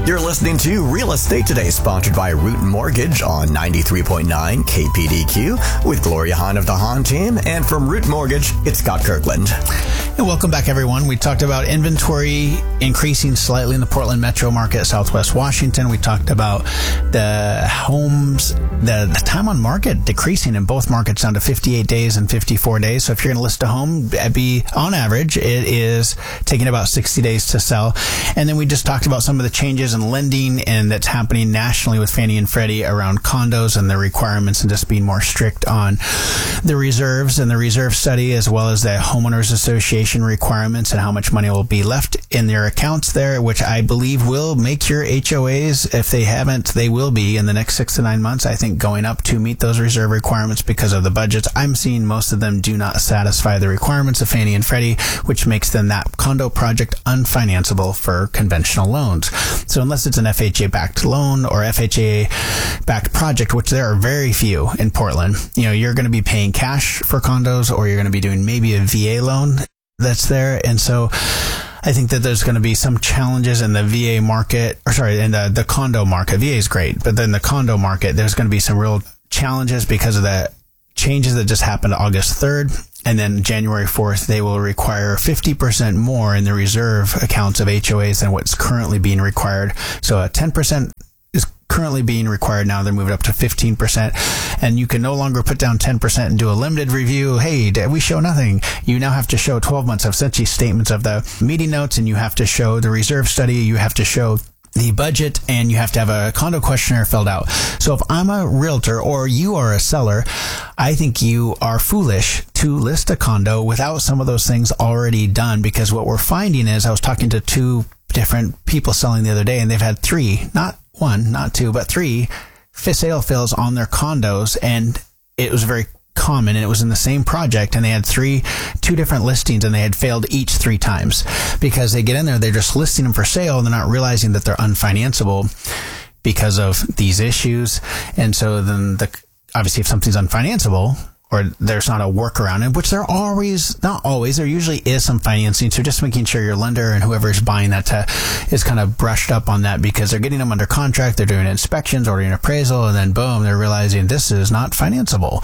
You're listening to Real Estate Today, sponsored by Root Mortgage on 93.9 KPDQ with Gloria Hahn of the Hahn team. And from Root Mortgage, it's Scott Kirkland. And welcome back, everyone. We talked about inventory increasing slightly in the Portland metro market, Southwest Washington. We talked about the homes, the time on market decreasing in both markets down to 58 days and 54 days. So if you're going to list a home, on average, it is taking about 60 days to sell. And then we just talked about some of the changes in lending and that's happening nationally with Fannie and Freddie around condos and the requirements and just being more strict on the reserves and the reserve study, as well as the homeowners association requirements and how much money will be left in their accounts there, which I believe will make your HOAs, if they haven't, they will be in the next 6 to 9 months, I think, going up to meet those reserve requirements because of the budgets. I'm seeing most of them do not satisfy the requirements of Fannie and Freddie, which makes then that condo project unfinanceable for conventional loans. So unless it's an FHA-backed loan or FHA-backed project, which there are very few in Portland, you're going to be paying cash for condos, or you're going to be doing maybe a VA loan that's there. And so I think that there's going to be some challenges in the VA market, in the condo market. VA is great, but then the condo market, there's going to be some real challenges because of the changes that just happened August 3rd. And then January 4th, they will require 50% more in the reserve accounts of HOAs than what's currently being required. So 10% is currently being required now. They're moving up to 15%. And you can no longer put down 10% and do a limited review. Hey, we show nothing. You now have to show 12 months of essentially statements of the meeting notes, and you have to show the reserve study. You have to show the budget, and you have to have a condo questionnaire filled out. So if I'm a realtor or you are a seller, I think you are foolish to list a condo without some of those things already done, because what we're finding is, I was talking to 2 different people selling the other day, and they've had 3, not 1, not 2, but 3 sale fails on their condos, and it was very common, and it was in the same project, and they had 2 different listings, and they had failed each 3 times because they get in there, they're just listing them for sale, and they're not realizing that they're unfinanceable because of these issues. And so then obviously if something's unfinanceable, or there's not a workaround, which there usually is some financing. So just making sure your lender and whoever's buying that is kind of brushed up on that, because they're getting them under contract, they're doing inspections, ordering appraisal, and then boom, they're realizing this is not financeable.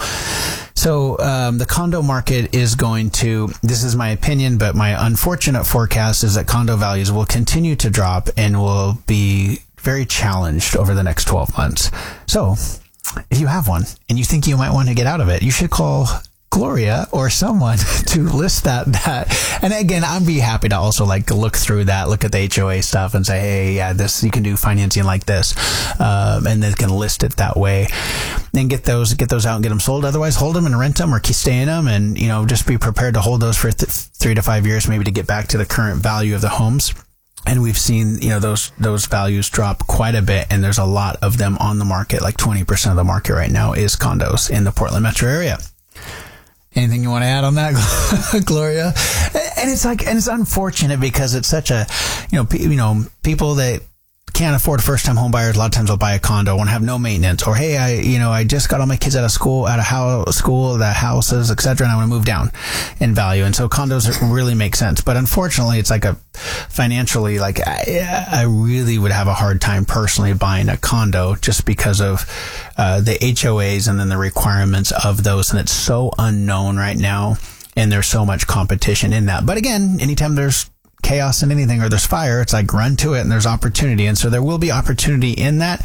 So the condo market is going to, this is my opinion, but my unfortunate forecast is that condo values will continue to drop and will be very challenged over the next 12 months. So if you have one and you think you might want to get out of it, you should call Gloria or someone to list that. And again, I'd be happy to also look through that, look at the HOA stuff and say, hey, yeah, this, you can do financing like this. And then can list it that way and get those out and get them sold. Otherwise, hold them and rent them or stay in them, and, just be prepared to hold those for 3 to 5 years, maybe to get back to the current value of the homes. And we've seen, those values drop quite a bit, and there's a lot of them on the market. Like 20% of the market right now is condos in the Portland metro area. Anything you want to add on that, Gloria? And it's unfortunate because it's such a, people that can't afford first-time home buyers, a lot of times they'll buy a condo and have no maintenance, or hey, I just got all my kids out of school, the houses, etc., and I want to move down in value. And so condos really make sense. But unfortunately, it's financially, I really would have a hard time personally buying a condo just because of the HOAs and then the requirements of those. And it's so unknown right now, and there's so much competition in that. But again, anytime there's chaos in anything or there's fire, it's run to it, and there's opportunity. And so there will be opportunity in that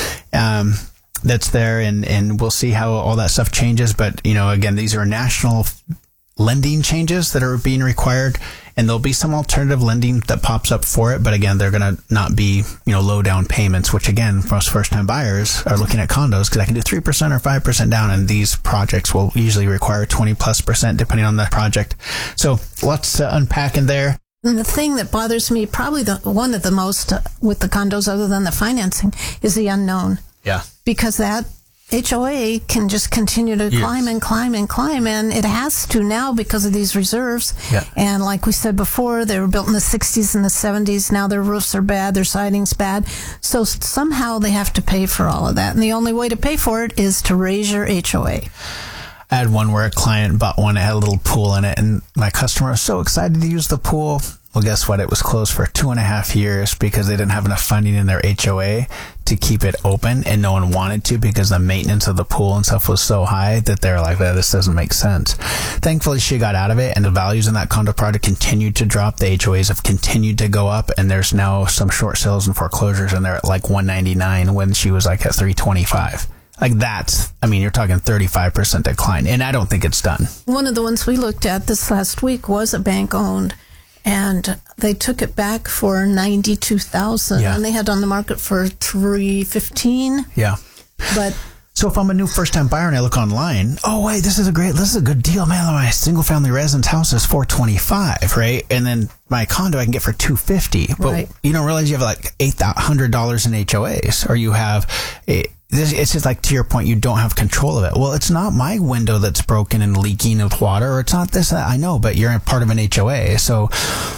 that's there, and we'll see how all that stuff changes. But again, these are national lending changes that are being required, and there'll be some alternative lending that pops up for it. But again, they're going to not be low down payments, which again, most first time buyers are looking at condos because I can do 3% or 5% down, and these projects will usually require 20+% depending on the project. So lots to unpack in there. And the thing that bothers me, probably one of the most with the condos, other than the financing, is the unknown. Yeah. Because that HOA can just continue to climb and climb and climb, and it has to now because of these reserves. Yeah. And like we said before, they were built in the 60s and the 70s. Now their roofs are bad, their siding's bad. So somehow they have to pay for all of that. And the only way to pay for it is to raise your HOA. I had one where a client bought one that had a little pool in it, and my customer was so excited to use the pool. Well, guess what? It was closed for 2.5 years because they didn't have enough funding in their HOA to keep it open, and no one wanted to because the maintenance of the pool and stuff was so high that they're like, this doesn't make sense. Thankfully, she got out of it, and the values in that condo project continued to drop. The HOAs have continued to go up, and there's now some short sales and foreclosures, and they're at like $199 when she was like at $325. Like that's, you're talking 35% decline, and I don't think it's done. One of the ones we looked at this last week was a bank-owned, and they took it back for $92,000, and they had on the market for $315. Yeah. But so if I'm a new first-time buyer and I look online, oh wait, this is a good deal, man. My single-family residence house is $425, right? And then my condo I can get for $250. But you don't realize you have like $800 in HOAs, or you have it's just like, to your point, you don't have control of it. Well, it's not my window that's broken and leaking with water, or it's not this, I know, but you're a part of an HOA. So,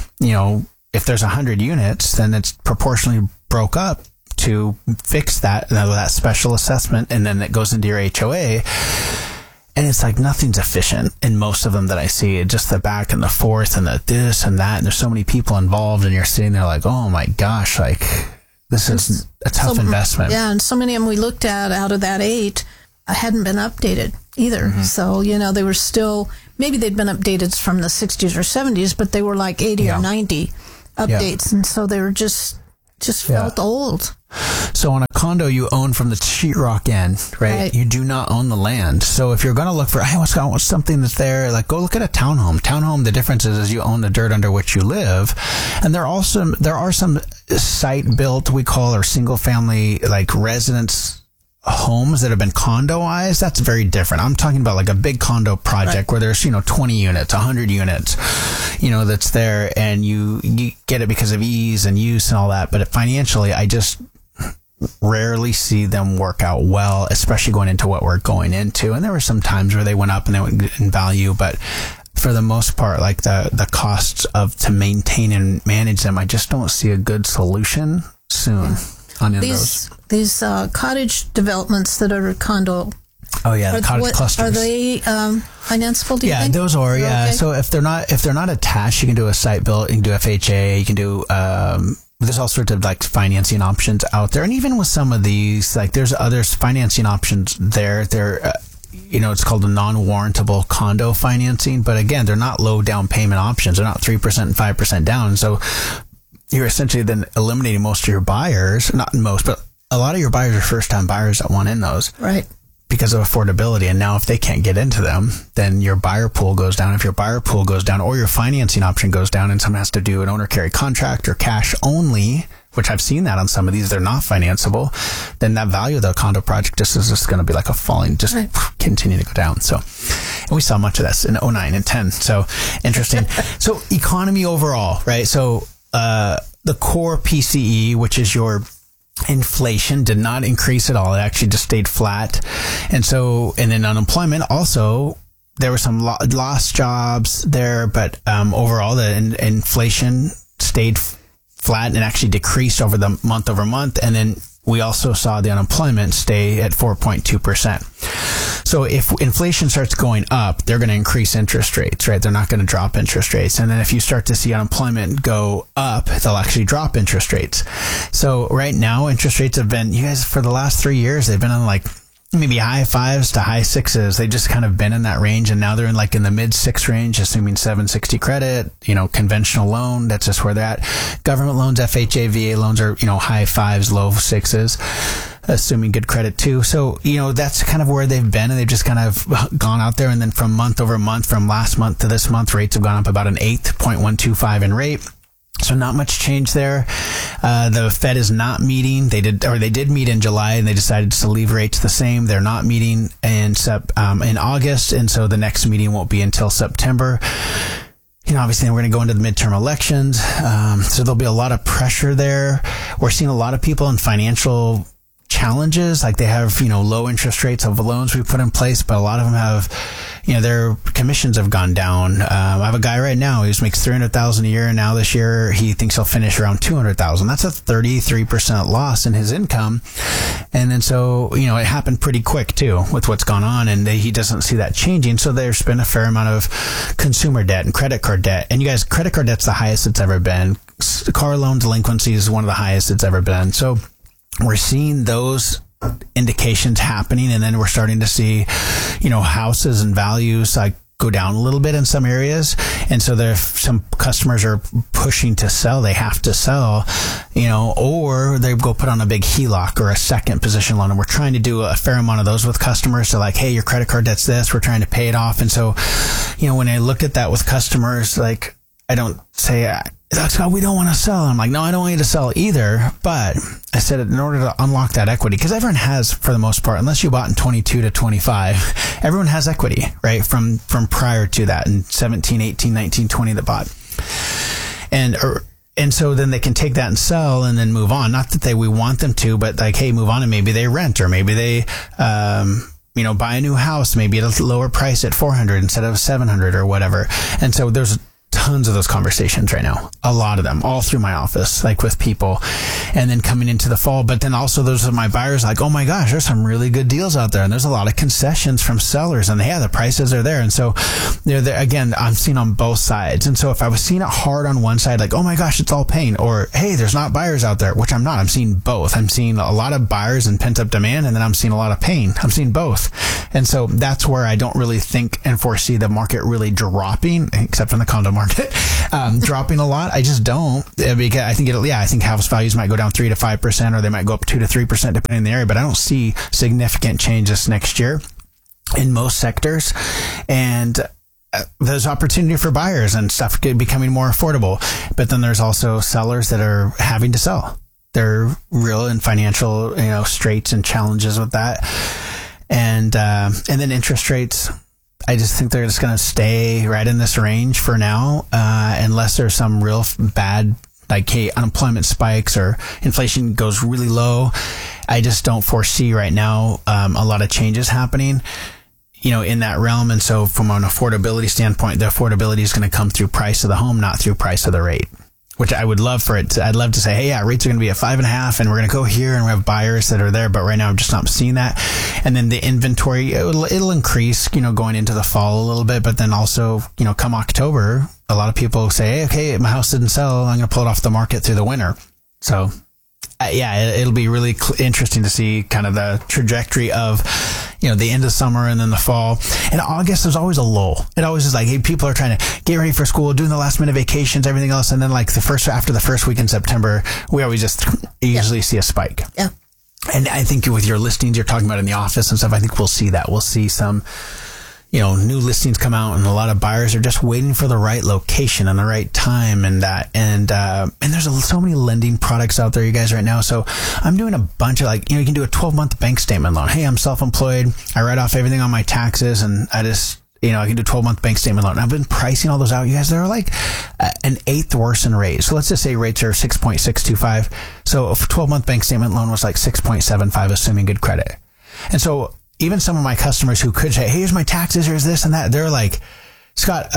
if there's 100 units, then it's proportionally broke up to fix that special assessment, and then it goes into your HOA. And it's like nothing's efficient in most of them that I see. Just the back and the forth and the this and that. And there's so many people involved, and you're sitting there like, oh my gosh, like this is a tough investment. Yeah, and so many of them we looked at out of that 8 hadn't been updated either. Mm-hmm. So, they were still, maybe they'd been updated from the 60s or 70s, but they were like 80 or 90 updates. And so they were just felt old. So on a condo you own from the sheetrock end, right? You do not own the land. So if you're going to look for, I want something that's there, like go look at a townhome. Townhome, the difference is you own the dirt under which you live. And there are some site built, we call, or single family, like residence homes that have been condoized. That's very different. I'm talking about like a big condo project where there's, 20 units, 100 units, that's there, and you get it because of ease and use and all that. But financially, I just rarely see them work out well, especially going into what we're going into. And there were some times where they went up and they went in value, but for the most part, like the costs to maintain and manage them, I just don't see a good solution soon on those. These cottage developments that are condo. Oh yeah, the cottage clusters. Are they financeable? Do you think? Those are. Yeah, okay. So if they're not attached, you can do a site built. You can do FHA. You can do. There's all sorts of like financing options out there, and even with some of these, like there's other financing options there. They're it's called a non-warrantable condo financing, but again, they're not low down payment options. They're not 3% and 5% down. So you're essentially then eliminating most of your buyers. Not most, but a lot of your buyers are first-time buyers that want in those. Right. Because of affordability. And now if they can't get into them, then your buyer pool goes down. If your buyer pool goes down, or your financing option goes down, and someone has to do an owner carry contract or cash only, which I've seen that on some of these, they're not financeable, then that value of the condo project is just going to be like a falling, continue to go down. So, and we saw much of this in 09 and 10. So interesting. So economy overall, right? So, the core PCE, which is your inflation, did not increase at all. It actually just stayed flat. And then unemployment also, there were some lost jobs there, but overall the inflation stayed flat and actually decreased over the month over month. And then we also saw the unemployment stay at 4.2%. So if inflation starts going up, they're going to increase interest rates, right? They're not going to drop interest rates. And then if you start to see unemployment go up, they'll actually drop interest rates. So right now, interest rates have been, you guys, for the last 3 years, they've been on like maybe high 5s to high 6s. They've just kind of been in that range, and now they're in the mid 6 range, assuming 760 credit, conventional loan. That's just where they're at. Government loans, FHA, VA loans are, high 5s, low 6s, assuming good credit too. So, that's kind of where they've been, and they've just kind of gone out there. And then from month over month, from last month to this month, rates have gone up about an 0.125 in rate. So not much change there. The Fed is not meeting. They did meet in July, and they decided to leave rates the same. They're not meeting in August, and so the next meeting won't be until September. Obviously we're going to go into the midterm elections, so there'll be a lot of pressure there. We're seeing a lot of people in financial challenges, like they have low interest rates of the loans we put in place, but a lot of them have their commissions have gone down. I have a guy right now who makes $300,000 a year, and now this year he thinks he'll finish around $200,000. That's a 33% loss in his income. And then so, it happened pretty quick too with what's gone on, and he doesn't see that changing. So there's been a fair amount of consumer debt and credit card debt. And you guys, credit card debt's the highest it's ever been. Car loan delinquency is one of the highest it's ever been. So we're seeing those indications happening, and then we're starting to see, houses and values like go down a little bit in some areas. And so there's some customers are pushing to sell. They have to sell, or they go put on a big HELOC or a second position loan. And we're trying to do a fair amount of those with customers. So like, hey, your credit card debt's this, we're trying to pay it off. And so, when I look at that with customers, like, I don't say, Scott, we don't want to sell. I'm like, no, I don't want you to sell either. But I said, in order to unlock that equity, because everyone has, for the most part, unless you bought in 22 to 25, everyone has equity, right? From prior to that in 17, 18, 19, 20 that bought. And so then they can take that and sell and then move on. Not that we want them to, but like, hey, move on, and maybe they rent, or maybe they, buy a new house, maybe at a lower price at $400 instead of $700 or whatever. And so there's tons of those conversations right now, a lot of them, all through my office, like with people, and then coming into the fall. But then also those are my buyers, like, oh my gosh, there's some really good deals out there, and there's a lot of concessions from sellers, and the prices are there. And so they're there again. I'm seeing on both sides. And so if I was seeing it hard on one side, like, oh my gosh, it's all pain, or hey, there's not buyers out there, which I'm not. I'm seeing both. I'm seeing a lot of buyers and pent up demand, and then I'm seeing a lot of pain. I'm seeing both. And so that's where I don't really think and foresee the market really dropping, except from the condo market. Dropping a lot. I just don't, because I think house values might go down 3 to 5%, or they might go up 2 to 3% depending on the area, but I don't see significant changes next year in most sectors. And there's opportunity for buyers and stuff becoming more affordable, but then there's also sellers that are having to sell. They're real in financial, straits and challenges with that. And then interest rates, I just think they're just going to stay right in this range for now, unless there's some real bad, like, hey, unemployment spikes or inflation goes really low. I just don't foresee right now a lot of changes happening, in that realm. And so from an affordability standpoint, the affordability is going to come through price of the home, not through price of the rate. Which I would love for it. I'd love to say, hey, yeah, rates are going to be at 5.5, and we're going to go here, and we have buyers that are there. But right now, I'm just not seeing that. And then the inventory, it'll increase, going into the fall a little bit. But then also, come October, a lot of people say, hey, okay, my house didn't sell, I'm going to pull it off the market through the winter. So, it'll be really interesting to see kind of the trajectory of, the end of summer and then the fall. And August, there's always a lull. It always is like, hey, people are trying to get ready for school, doing the last minute vacations, everything else. And then like after the first week in September, we always just usually see a spike. Yeah. And I think with your listings you're talking about in the office and stuff, I think we'll see that. We'll see some, new listings come out, and a lot of buyers are just waiting for the right location and the right time and that. And there's so many lending products out there, you guys, right now. So I'm doing a bunch of you can do a 12-month bank statement loan. Hey, I'm self-employed. I write off everything on my taxes, and I just, I can do 12-month bank statement loan. And I've been pricing all those out, you guys. They're like an eighth worse in rate. So let's just say rates are 6.625. So a 12-month bank statement loan was like 6.75, assuming good credit. And so even some of my customers who could say, hey, here's my taxes, here's this and that, they're like, Scott,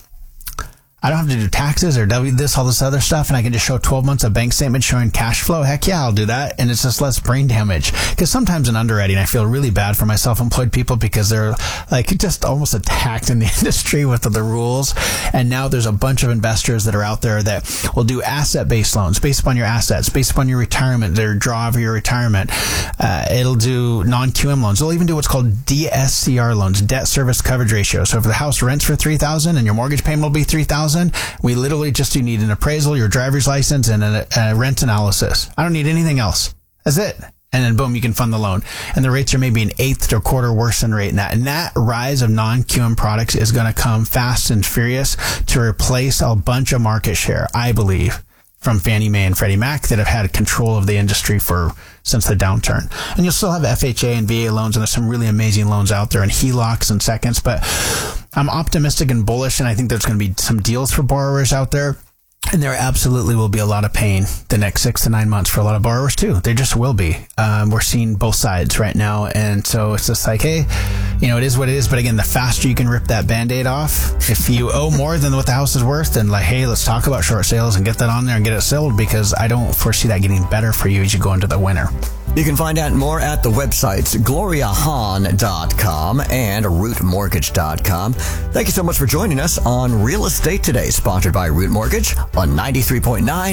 I don't have to do taxes or this, all this other stuff, and I can just show 12 months of bank statement showing cash flow. Heck yeah, I'll do that. And it's just less brain damage. Because sometimes in underwriting, I feel really bad for my self-employed people because they're like just almost attacked in the industry with the rules. And now there's a bunch of investors that are out there that will do asset-based loans based upon your assets, based upon your retirement, their draw for your retirement. It'll do non-QM loans. It'll even do what's called DSCR loans, debt service coverage ratio. So if the house rents for $3,000 and your mortgage payment will be $3,000, we literally just do need an appraisal, your driver's license, and a rent analysis. I don't need anything else. That's it. And then boom, you can fund the loan. And the rates are maybe an eighth to a quarter worse than rate in that. And that rise of non-QM products is going to come fast and furious to replace a bunch of market share, I believe, from Fannie Mae and Freddie Mac that have had control of the industry since the downturn. And you'll still have FHA and VA loans, and there's some really amazing loans out there, and HELOCs and seconds. But I'm optimistic and bullish, and I think there's going to be some deals for borrowers out there. And there absolutely will be a lot of pain the next 6 to 9 months for a lot of borrowers too. There just will be. We're seeing both sides right now. And so it's just like, hey, it is what it is. But again, the faster you can rip that Band-Aid off, if you owe more than what the house is worth, then like, hey, let's talk about short sales and get that on there and get it sold, because I don't foresee that getting better for you as you go into the winter. You can find out more at the websites gloriahahn.com and rootmortgage.com. Thank you so much for joining us on Real Estate Today, sponsored by Root Mortgage on 93.9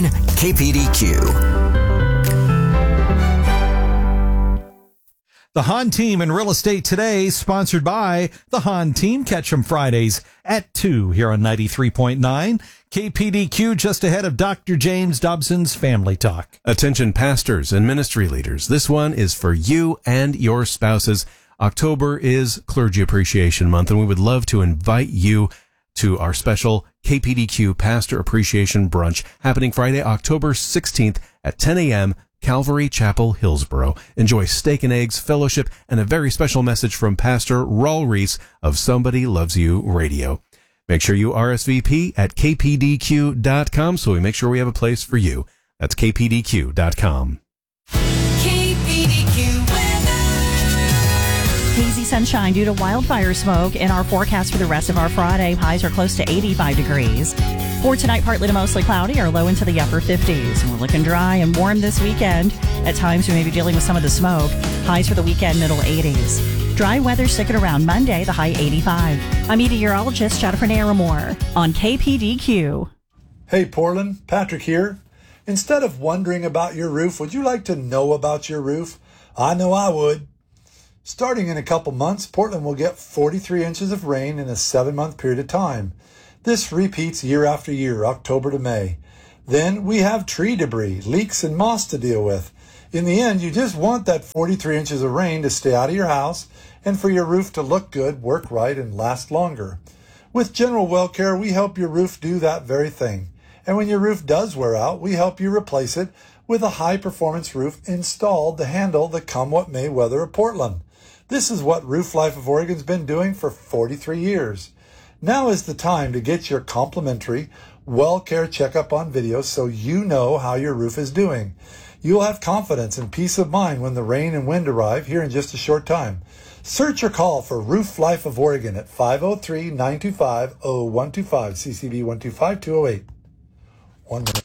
KPDQ. The Hahn Team in Real Estate Today, sponsored by the Hahn Team. Catch them Fridays at 2 here on 93.9 KPDQ, just ahead of Dr. James Dobson's Family Talk. Attention pastors and ministry leaders. This one is for you and your spouses. October is Clergy Appreciation Month, and we would love to invite you to our special KPDQ Pastor Appreciation Brunch happening Friday, October 16th at 10 a.m., Calvary Chapel, Hillsboro. Enjoy steak and eggs, fellowship, and a very special message from Pastor Raul Reese of Somebody Loves You Radio. Make sure you RSVP at kpdq.com so we make sure we have a place for you. That's kpdq.com. KPDQ weather. Hazy sunshine due to wildfire smoke in our forecast for the rest of our Friday. Highs are close to 85 degrees. For tonight, partly to mostly cloudy or low into the upper 50s. And we're looking dry and warm this weekend. At times, we may be dealing with some of the smoke. Highs for the weekend, middle 80s. Dry weather sticking around Monday, the high 85. I'm meteorologist Jennifer Naramore on KPDQ. Hey, Portland, Patrick here. Instead of wondering about your roof, would you like to know about your roof? I know I would. Starting in a couple months, Portland will get 43 inches of rain in a 7-month period of time. This repeats year after year, October to May. Then we have tree debris, leaks, and moss to deal with. In the end, you just want that 43 inches of rain to stay out of your house and for your roof to look good, work right, and last longer. With General Well Care, we help your roof do that very thing. And when your roof does wear out, we help you replace it with a high-performance roof installed to handle the come-what-may weather of Portland. This is what Roof Life of Oregon's been doing for 43 years. Now is the time to get your complimentary Well Care checkup on video so you know how your roof is doing. You'll have confidence and peace of mind when the rain and wind arrive here in just a short time. Search or call for Roof Life of Oregon at 503-925-0125, CCB 125208. 1 minute.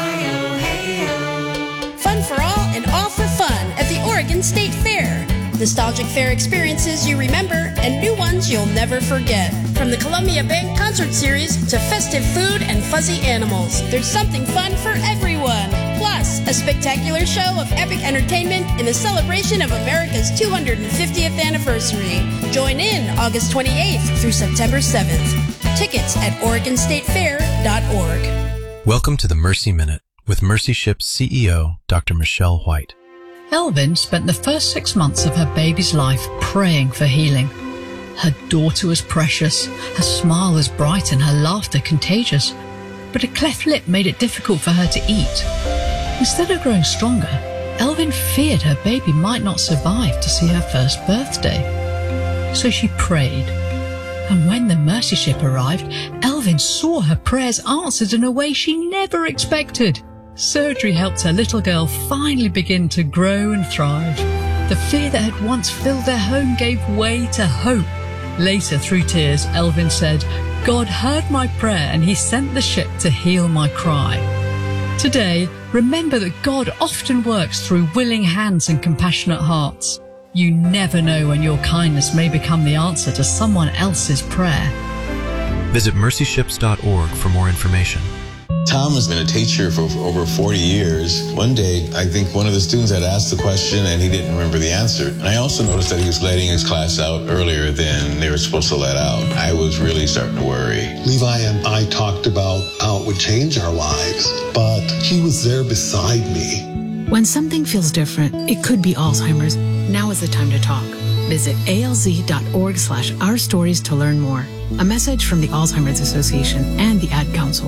Fun for all and all for fun at the Oregon State Fair. Nostalgic fair experiences you remember and new ones you'll never forget. From the Columbia Bank Concert Series to festive food and fuzzy animals, there's something fun for everyone. Plus, a spectacular show of epic entertainment in the celebration of America's 250th anniversary. Join in August 28th through September 7th. Tickets at OregonStateFair.org. Welcome to the Mercy Minute with Mercy Ship's CEO, Dr. Michelle White. Elvin spent the first 6 months of her baby's life praying for healing. Her daughter was precious, her smile was bright and her laughter contagious. But a cleft lip made it difficult for her to eat. Instead of growing stronger, Elvin feared her baby might not survive to see her first birthday. So she prayed. And when the Mercy Ship arrived, Elvin saw her prayers answered in a way she never expected. Surgery helped her little girl finally begin to grow and thrive. The fear that had once filled their home gave way to hope. Later, through tears, Elvin said, "God heard my prayer and he sent the ship to heal my cry." Today, remember that God often works through willing hands and compassionate hearts. You never know when your kindness may become the answer to someone else's prayer. Visit mercyships.org for more information. Tom has been a teacher for over 40 years. One day, I think one of the students had asked the question and he didn't remember the answer. And I also noticed that he was letting his class out earlier than they were supposed to let out. I was really starting to worry. Levi and I talked about how it would change our lives, but he was there beside me. When something feels different, it could be Alzheimer's. Now is the time to talk. Visit alz.org/ourstories to learn more. A message from the Alzheimer's Association and the Ad Council.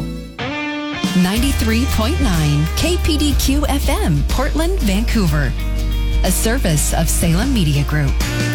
93.9 KPDQ FM, Portland, Vancouver. A service of Salem Media Group.